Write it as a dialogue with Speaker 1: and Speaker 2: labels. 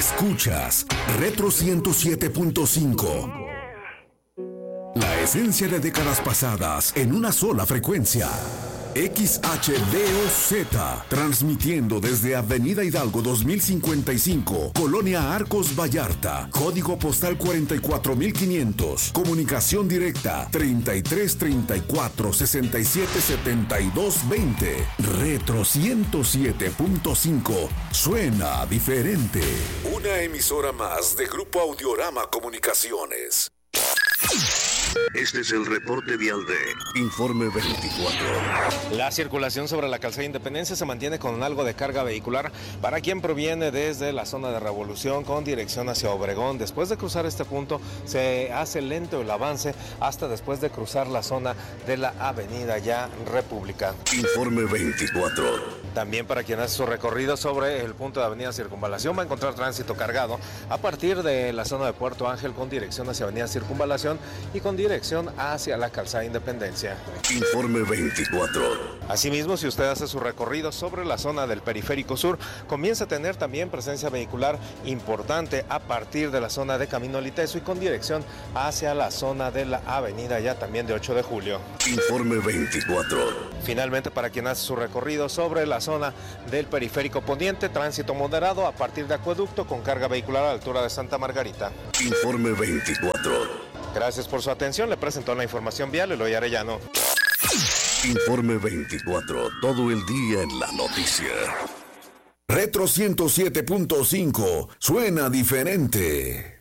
Speaker 1: Escuchas Retro 107.5. La esencia de décadas pasadas en una sola frecuencia. XHDOZ, transmitiendo desde Avenida Hidalgo 2055, Colonia Arcos Vallarta, código postal 44500, comunicación directa 3334-677220. Retro 107.5, suena diferente. Una emisora más de Grupo Audiorama Comunicaciones. Este es el reporte vial de Informe 24.
Speaker 2: La circulación sobre la calzada Independencia se mantiene con algo de carga vehicular para quien proviene desde la zona de Revolución con dirección hacia Obregón. Después de cruzar este punto se hace lento el avance hasta después de cruzar la zona de la avenida ya República.
Speaker 1: Informe 24.
Speaker 2: También para quien hace su recorrido sobre el punto de avenida Circunvalación va a encontrar tránsito cargado a partir de la zona de Puerto Ángel con dirección hacia avenida Circunvalación y con dirección hacia la calzada Independencia.
Speaker 1: Informe 24.
Speaker 2: Asimismo, si usted hace su recorrido sobre la zona del Periférico Sur, comienza a tener también presencia vehicular importante a partir de la zona de Camino Liteso y con dirección hacia la zona de la avenida ya también de 8 de julio.
Speaker 1: Informe 24.
Speaker 2: Finalmente, para quien hace su recorrido sobre la zona del Periférico Poniente, tránsito moderado a partir de Acueducto con carga vehicular a la altura de Santa Margarita.
Speaker 1: Informe 24.
Speaker 2: Gracias por su atención. Le presentó la información vial Eloy Arellano.
Speaker 1: Informe 24. Todo el día en la noticia. Retro 107.5. Suena diferente.